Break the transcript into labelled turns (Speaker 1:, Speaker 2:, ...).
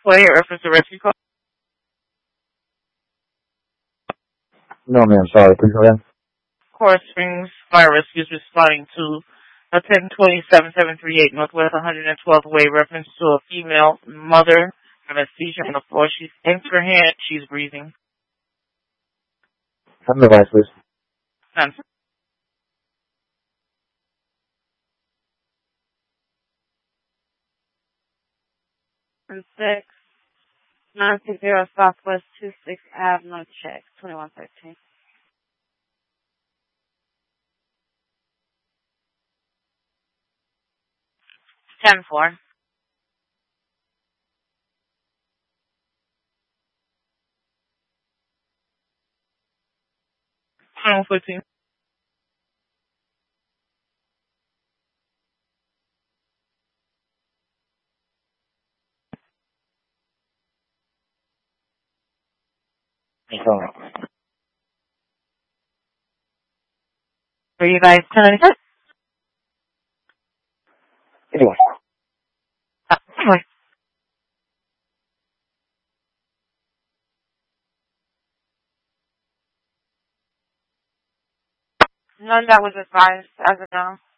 Speaker 1: employee reference to rescue call?
Speaker 2: No, ma'am. Sorry. Please go ahead.
Speaker 1: Coral Springs Fire Rescue is responding to a 1027-738 Northwest 112th Way reference to a female mother having a seizure on the floor. She's in her hand. She's breathing.
Speaker 2: Have the device, please.
Speaker 1: None.
Speaker 3: 960 Southwest 26 Ave, no check, 2113.
Speaker 1: Ten four. Home 15.
Speaker 3: Were you guys 1096?
Speaker 2: Anyway.
Speaker 3: Anyway. None that was advised as of now.